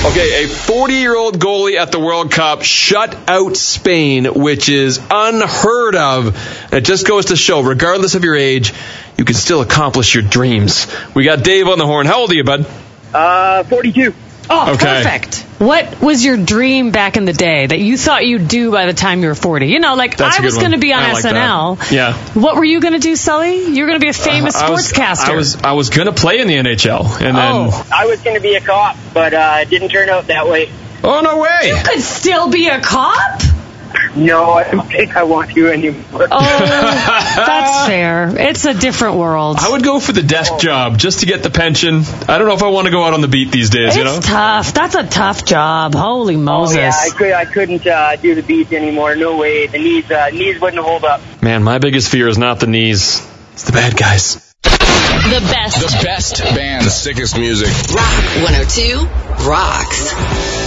Okay, a 40-year-old goalie at the World Cup shut out Spain, which is unheard of. And it just goes to show, regardless of your age, you can still accomplish your dreams. We got Dave on the horn. How old are you, bud? 42. Oh, Okay. perfect. What was your dream back in the day that you thought you'd do by the time you were 40? You know, like, That's a I was good going to one. be on I like SNL. that. Yeah. What were you going to do, Sully? You were going to be a famous sportscaster. I was going to play in the NHL. And then... I was going to be a cop, but it didn't turn out that way. Oh, no way. You could still be a cop? No, I don't think I want to anymore. Oh, that's fair. It's a different world. I would go for the desk job just to get the pension. I don't know if I want to go out on the beat these days, you know? It's tough. That's a tough job. Holy Moses. I couldn't do the beats anymore. No way. The knees wouldn't hold up. Man, my biggest fear is not the knees. It's the bad guys. The best band. The sickest music. Rock 102 rocks.